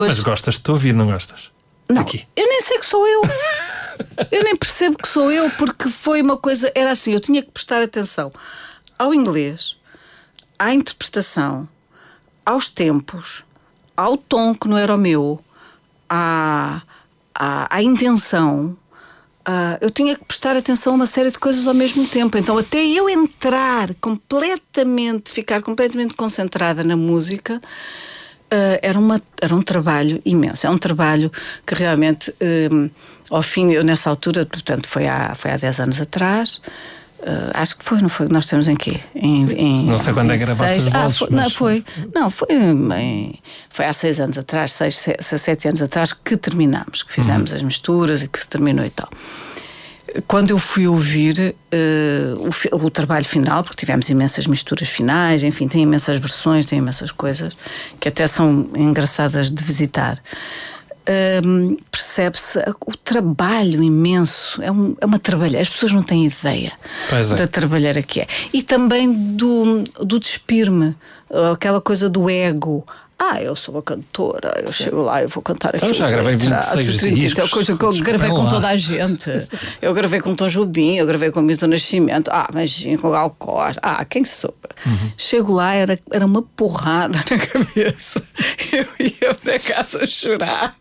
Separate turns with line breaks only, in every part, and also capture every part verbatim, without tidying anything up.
Mas gostas de te ouvir, não gostas?
Não,
Aqui.
eu nem sei que sou eu. Eu nem percebo que sou eu, porque foi uma coisa... Era assim, eu tinha que prestar atenção ao inglês, à interpretação, aos tempos, ao tom que não era o meu, à, à, à intenção. Uh, eu tinha que prestar atenção a uma série de coisas ao mesmo tempo. Então, até eu entrar completamente, ficar completamente concentrada na música, uh, era, uma, era um trabalho imenso. É um trabalho que realmente, um, ao fim, eu nessa altura, portanto, foi há, foi há dez anos atrás. Uh, acho que foi, não foi? Nós temos em quê? Em, em,
não sei quando é que gravaste as vozes.
Ah, foi, mas... Não, foi, não, foi, em, foi há seis anos atrás, seis, seis, sete anos atrás que terminámos, que fizemos uhum. as misturas e que se terminou e tal. Quando eu fui ouvir uh, o, o trabalho final, porque tivemos imensas misturas finais, enfim, tem imensas versões, tem imensas coisas que até são engraçadas de visitar. Um, percebe-se o trabalho imenso, é, um, é uma trabalheira, as pessoas não têm ideia é. da trabalheira que é, e também do, do despir-me, aquela coisa do ego. Ah, eu sou uma cantora, eu Sim. chego lá, eu vou cantar aqui.
Então já gravei vinte e seis discos.
É coisa que eu gravei com toda a gente. Eu gravei com Tom Jobim, eu gravei com Milton Nascimento. Ah, mas com Gal Costa. Ah, quem sou? Uhum. Chego lá, era, era uma porrada na cabeça. Eu ia para casa chorar.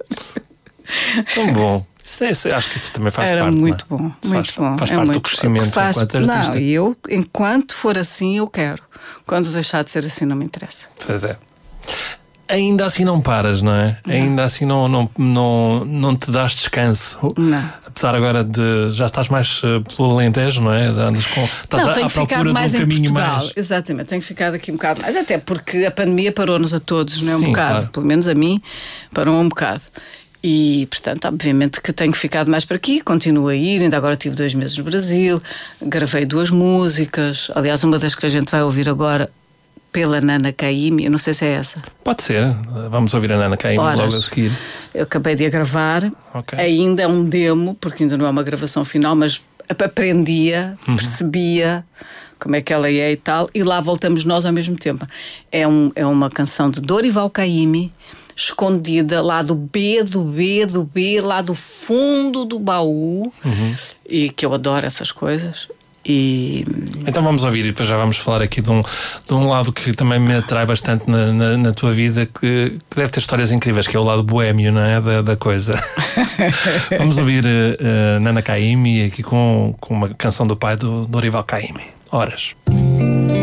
Tão bom. Isso é, acho que isso também faz
era
parte. Era
muito
não?
bom, muito
faz,
bom.
Faz
é
parte
muito
do crescimento
faz,
enquanto artista.
Não, e eu, enquanto for assim, eu quero. Quando deixar de ser assim, não me interessa.
Pois é. Ainda assim não paras, não é? Não. Ainda assim não, não, não, não te dás descanso.
Não.
Apesar agora de... Já estás mais uh, pelo Alentejo, não é? Já andas com... Estás
não,
à,
tenho
à procura
mais
de um
em
caminho
Portugal.
mais...
Exatamente, tenho ficado aqui um bocado mais. Até porque a pandemia parou-nos a todos, não é? Um
Sim,
bocado.
Claro.
Pelo menos a mim, parou um bocado. E, portanto, obviamente que tenho ficado mais por aqui, continuo a ir, ainda agora tive dois meses no Brasil, gravei duas músicas, aliás, uma das que a gente vai ouvir agora pela Nana Caymmi, eu não sei se é essa.
Pode ser, vamos ouvir a Nana Caymmi logo a seguir.
Eu acabei de a gravar,
okay.
ainda é um demo, porque ainda não é uma gravação final, mas aprendia, uhum. percebia como é que ela é e tal, e lá voltamos nós ao mesmo tempo. É, um, é uma canção de Dorival Caymmi, escondida lá do B, do B, do B, lá do fundo do baú, uhum. e que eu adoro essas coisas. E...
Então vamos ouvir e depois já vamos falar aqui de um, de um lado que também me atrai bastante na, na, na tua vida, que, que deve ter histórias incríveis, que é o lado boémio, não é? Da, da coisa. Vamos ouvir uh, uh, Nana Caymmi aqui com, com uma canção do pai do Dorival Caymmi. Horas.